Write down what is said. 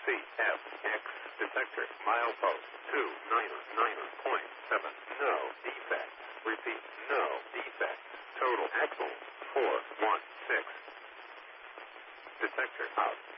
CFX detector milepost 299.7. No defect. Repeat, no defect. Total axle 416. Detector out.